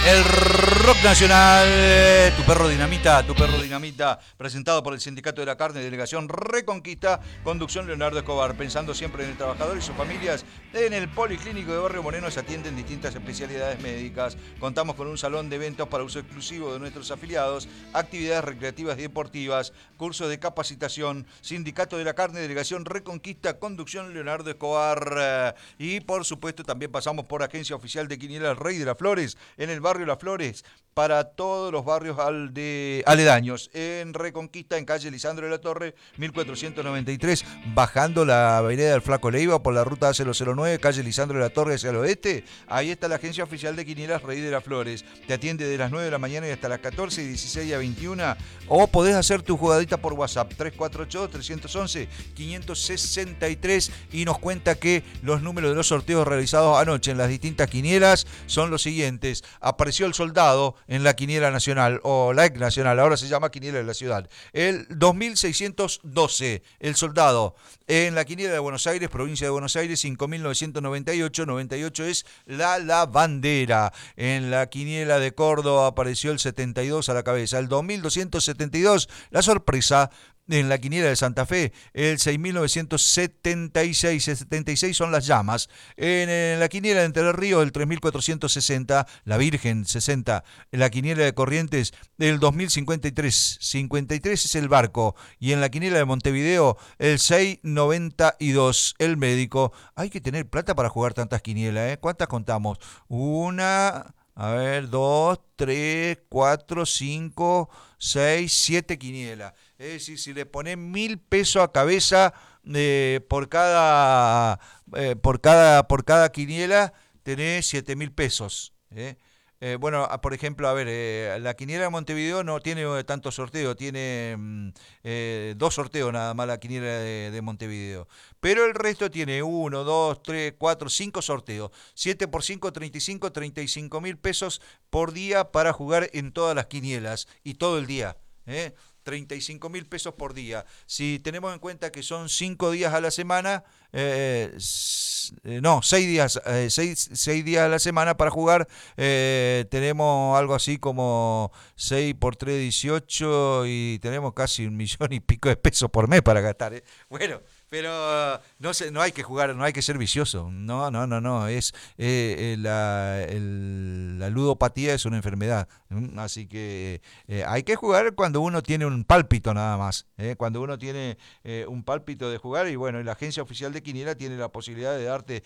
El rock nacional, tu perro dinamita, presentado por el Sindicato de la Carne, Delegación Reconquista, conducción Leonardo Escobar, pensando siempre en el trabajador y sus familias. En el Policlínico de Barrio Moreno se atienden distintas especialidades médicas. Contamos con un salón de eventos para uso exclusivo de nuestros afiliados, actividades recreativas y deportivas, cursos de capacitación, Sindicato de la Carne, Delegación Reconquista, conducción Leonardo Escobar. Y por supuesto también pasamos por Agencia Oficial de Quiniela El Rey de las Flores, en el barrio Las Flores, para todos los barrios aledaños. En Reconquista, en calle Lisandro de la Torre, 1493, bajando la avenida del Flaco Leiva por la ruta A009, calle Lisandro de la Torre hacia el oeste. Ahí está la Agencia Oficial de Quinielas Rey de las Flores. Te atiende de las 9 de la mañana y hasta las 14 y 16 a 21. O podés hacer tu jugadita por WhatsApp, 348-311-563, y nos cuenta que los números de los sorteos realizados anoche en las distintas quinielas son los siguientes. Apareció el soldado en la quiniela nacional, o la ex nacional, ahora se llama quiniela de la ciudad. El 2612, el soldado. En la quiniela de Buenos Aires, provincia de Buenos Aires, 5998, 98 es la lavandera. En la quiniela de Córdoba apareció el 72 a la cabeza. El 2272, la sorpresa. En la quiniela de Santa Fe, el 6.976, el 76 son las llamas. En la quiniela de Entre Ríos, el 3.460, la Virgen, 60. En la quiniela de Corrientes, el 2.053, 53 es el barco. Y en la quiniela de Montevideo, el 6.92, el médico. Hay que tener plata para jugar tantas quinielas, ¿eh? ¿Cuántas contamos? Una... A ver, 2, 3, 4, 5, 6, 7 quinielas. Es decir, si le pones 1.000 pesos a cabeza por cada quiniela, tenés 7.000 pesos. Bueno, por ejemplo, a ver, la quiniela de Montevideo no tiene tanto sorteo, tiene 2 sorteos nada más la quiniela de Montevideo. Pero el resto tiene 1, 2, 3, 4, 5 sorteos. 7 por 5, 35.000 pesos por día para jugar en todas las quinielas y todo el día. 35.000 pesos por día. Si tenemos en cuenta que son 5 días a la semana, 6 días, 6 días a la semana para jugar, tenemos algo así como 6 por 3, 18, y tenemos casi 1.000.000 y pico de pesos por mes para gastar. Bueno, pero no hay que jugar, no hay que ser vicioso. No. Es la ludopatía es una enfermedad. Así que hay que jugar cuando uno tiene un pálpito nada más. Cuando uno tiene un pálpito de jugar, y bueno, la Agencia Oficial de Quiniela tiene la posibilidad de darte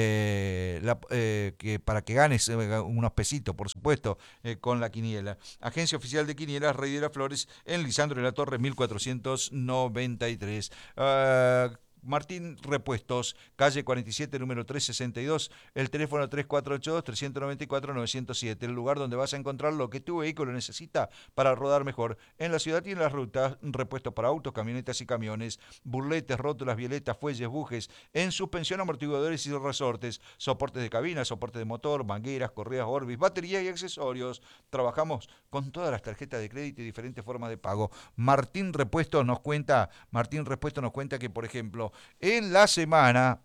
para que ganes unos pesitos, por supuesto, con la quiniela. Agencia Oficial de Quinielas Rey de las Flores, en Lisandro de la Torre, 1493. Martín Repuestos, calle 47, número 362, el teléfono 348-394-907, el lugar donde vas a encontrar lo que tu vehículo necesita para rodar mejor en la ciudad y en las rutas. Repuestos para autos, camionetas y camiones, burletes, rótulas, violetas, fuelles, bujes, en suspensión, amortiguadores y resortes, soportes de cabina, soporte de motor, mangueras, correas, Orbis, baterías y accesorios. Trabajamos con todas las tarjetas de crédito y diferentes formas de pago. Martín Repuestos nos cuenta que, por ejemplo, en la semana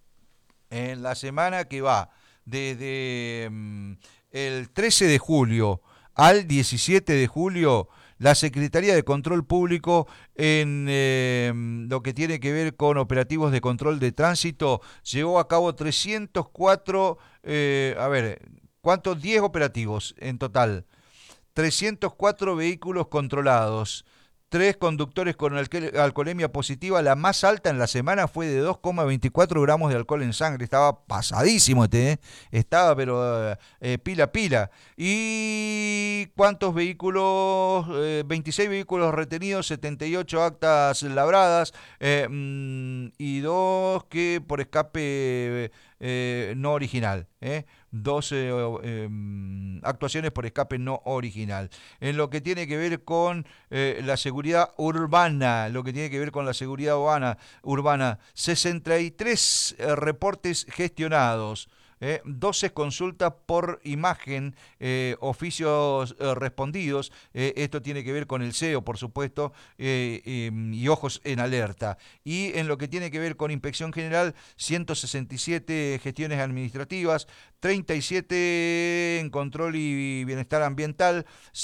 que va desde el 13 de julio al 17 de julio, la Secretaría de Control Público, en lo que tiene que ver con operativos de control de tránsito, llevó a cabo 304, ¿cuántos? 10 operativos en total. 304 vehículos controlados, 3 conductores con alcoholemia positiva. La más alta en la semana fue de 2,24 gramos de alcohol en sangre. Estaba pasadísimo estaba pero pila. ¿Y cuántos vehículos? 26 vehículos retenidos, 78 actas labradas, y 2 que por escape no original. 12 actuaciones por escape no original. En lo que tiene que ver con la seguridad urbana, 63 reportes gestionados, 12 consultas por imagen, oficios respondidos. Esto tiene que ver con el SEO, por supuesto, y ojos en alerta. Y en lo que tiene que ver con inspección general, 167 gestiones administrativas, 37 en control y bienestar ambiental,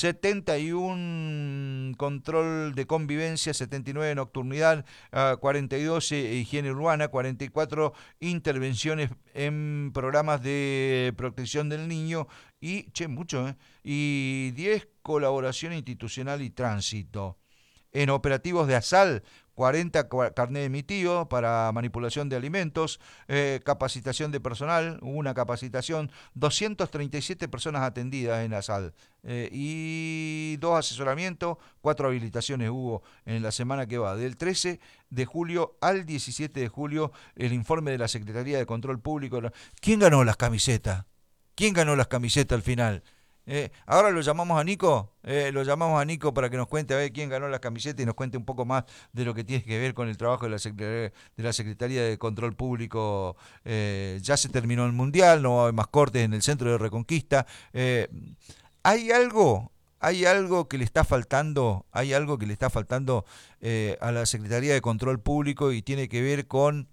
71 control de convivencia, 79 nocturnidad, 42 higiene urbana, 44 intervenciones en programas de protección del niño y, mucho, y 10 colaboración institucional y tránsito. En operativos de ASAL, 40 carnet emitido para manipulación de alimentos, capacitación de personal, una capacitación, 237 personas atendidas en ASAL, y 2 asesoramientos, 4 habilitaciones hubo en la semana que va, del 13 de julio al 17 de julio, el informe de la Secretaría de Control Público. ¿Quién ganó las camisetas? ¿Quién ganó las camisetas al final? Ahora lo llamamos a Nico para que nos cuente a ver quién ganó la camiseta y nos cuente un poco más de lo que tiene que ver con el trabajo de la Secretaría de Control Público. Ya se terminó el Mundial, no va a haber más cortes en el centro de Reconquista. ¿Hay algo? ¿Hay algo que le está faltando? ¿Hay algo que le está faltando a la Secretaría de Control Público y tiene que ver con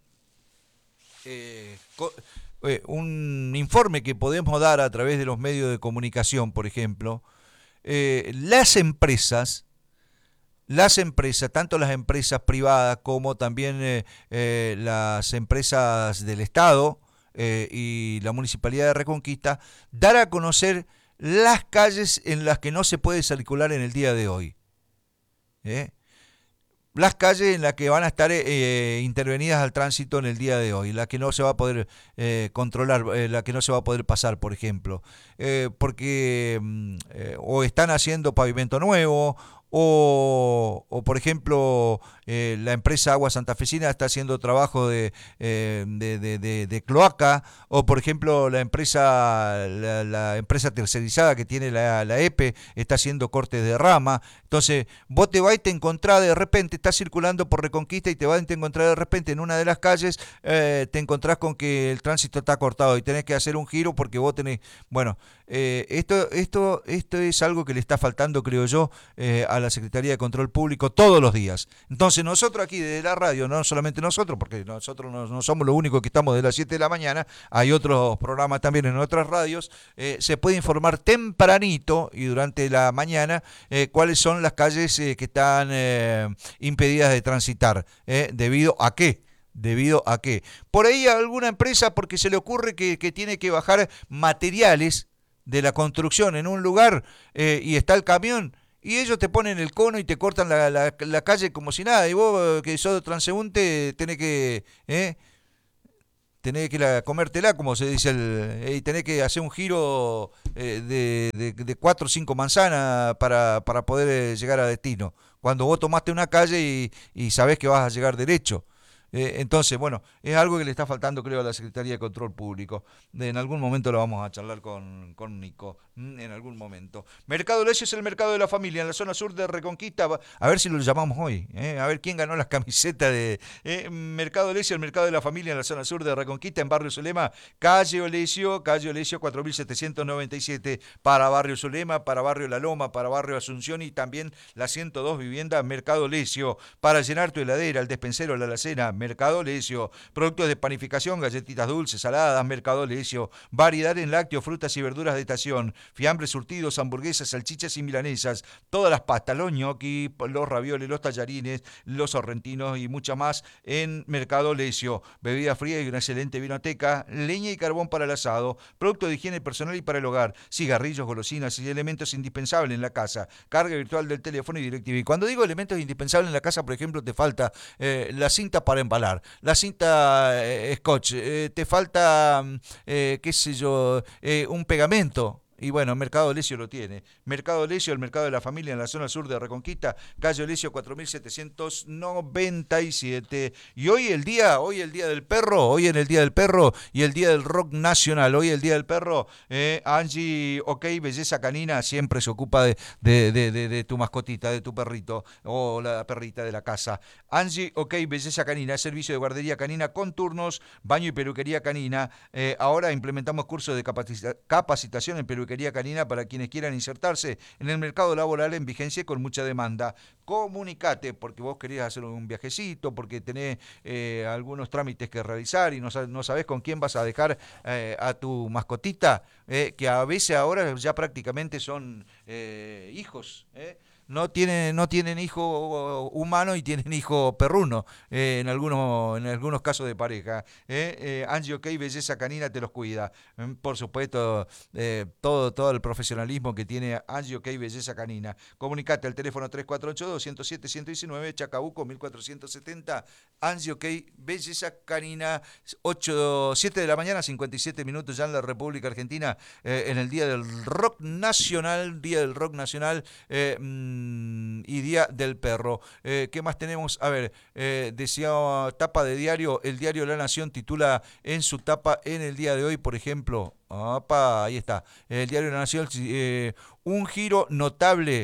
un informe que podemos dar a través de los medios de comunicación, por ejemplo? Las empresas, tanto las empresas privadas como también las empresas del Estado y la Municipalidad de Reconquista, dar a conocer las calles en las que no se puede circular en el día de hoy. ¿Eh? Las calles en las que van a estar intervenidas al tránsito en el día de hoy, la que no se va a poder controlar, la que no se va a poder pasar, por ejemplo, porque o están haciendo pavimento nuevo, por ejemplo, la empresa Agua Santafesina está haciendo trabajo de cloaca, o por ejemplo la empresa tercerizada que tiene la EPE está haciendo cortes de rama. Entonces vos te vas y te encontrás de repente, estás circulando por Reconquista y te vas y te encontrás de repente en una de las calles, te encontrás con que el tránsito está cortado y tenés que hacer un giro porque vos tenés, bueno, esto es algo que le está faltando, creo yo, a la Secretaría de Control Público todos los días. Entonces nosotros aquí desde la radio, no solamente nosotros, porque nosotros no somos los únicos que estamos de las 7 de la mañana, hay otros programas también en otras radios, se puede informar tempranito y durante la mañana cuáles son las calles que están impedidas de transitar. ¿Debido a qué? ¿Debido a qué? Por ahí a alguna empresa porque se le ocurre que tiene que bajar materiales de la construcción en un lugar y está el camión y ellos te ponen el cono y te cortan la calle como si nada y vos que sos transeúnte tenés que comértela, como se dice, y tenés que hacer un giro de 4 o 5 manzanas para poder llegar a destino. Cuando vos tomaste una calle y sabés que vas a llegar derecho. Entonces, bueno, es algo que le está faltando, creo, a la Secretaría de Control Público. En algún momento lo vamos a charlar con Nico, en algún momento. Mercado Lesio es el mercado de la familia, en la zona sur de Reconquista. A ver si lo llamamos hoy, a ver quién ganó las camisetas de Mercado Lesio, el mercado de la familia, en la zona sur de Reconquista, en Barrio Zulema, calle Olesio 4797, para Barrio Zulema, para Barrio La Loma, para Barrio Asunción y también la 102 vivienda Mercado Lesio, para llenar tu heladera, el despensero, la alacena, Mercado Lesio, productos de panificación, galletitas dulces, saladas, Mercado Lesio, variedad en lácteos, frutas y verduras de estación, fiambres surtidos, hamburguesas, salchichas y milanesas, todas las pastas, los ñoquis, los ravioles, los tallarines, los sorrentinos y mucha más en Mercado Lesio, bebida fría y una excelente vinoteca, leña y carbón para el asado, productos de higiene personal y para el hogar, cigarrillos, golosinas y elementos indispensables en la casa, carga virtual del teléfono y DirecTV. Y cuando digo elementos indispensables en la casa, por ejemplo, te falta la cinta para embalar, la cinta scotch, te falta, qué sé yo, un pegamento. Y bueno, Mercado Olesio lo tiene. Mercado Olesio, el mercado de la familia en la zona sur de Reconquista, calle Olesio 4797. Y hoy el día del perro, hoy en el día del perro y el día del rock nacional. Hoy el día del perro, Angie, ok, belleza canina, siempre se ocupa de tu mascotita, de tu perrito o la perrita de la casa. Angie, ok, belleza canina, servicio de guardería canina con turnos, baño y peluquería canina. Ahora implementamos cursos de capacitación en peluquería canina para quienes quieran insertarse en el mercado laboral en vigencia con mucha demanda. Comunicate porque vos querés hacer un viajecito, porque tenés algunos trámites que realizar y no sabés con quién vas a dejar a tu mascotita, que a veces ahora ya prácticamente son hijos. No tienen hijo humano y tienen hijo perruno, en algunos casos de pareja. Angie OK, Belleza Canina te los cuida. Por supuesto, todo el profesionalismo que tiene Angie OK, Belleza Canina. Comunicate al teléfono 348-207-119, Chacabuco 1470. Angie OK, Belleza Canina, 7 de la mañana, 57 minutos ya en la República Argentina, en el Día del Rock Nacional, y Día del Perro. ¿Qué más tenemos? A ver, decía tapa de diario, el diario La Nación titula en su tapa en el día de hoy, por ejemplo, opa, ahí está, el diario La Nación, un giro notable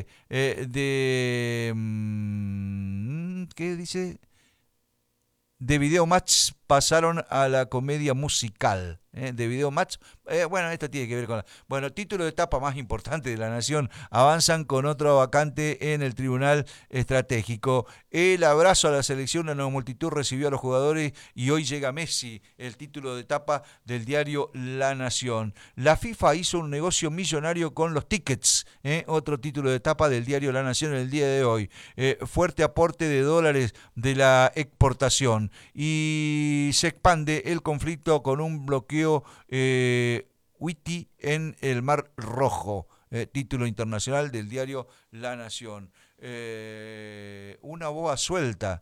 ¿qué dice? De Video Match pasaron a la comedia musical. De Video Match, bueno, esto tiene que ver con bueno, título de etapa más importante de La Nación, avanzan con otra vacante en el Tribunal Estratégico. El abrazo a la selección, una multitud recibió a los jugadores y hoy llega Messi, el título de etapa del diario La Nación. La FIFA hizo un negocio millonario con los tickets, otro título de etapa del diario La Nación en el día de hoy. Fuerte aporte de dólares de la exportación y se expande el conflicto con un bloqueo Houthi en el Mar Rojo. Título internacional del diario La Nación. Una boa suelta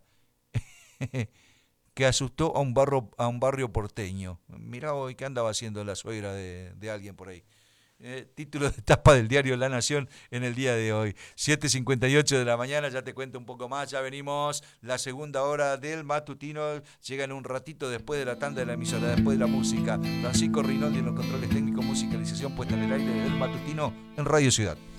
que asustó a un barrio porteño. Mirá hoy qué andaba haciendo la suegra de alguien por ahí. Título de etapa del diario La Nación en el día de hoy. 7:58 de la mañana, ya te cuento un poco más, ya venimos, la segunda hora del matutino, llega en un ratito después de la tanda de la emisora, después de la música. Francisco Rinaldi en los controles técnicos, musicalización puesta en el aire del matutino en Radio Ciudad.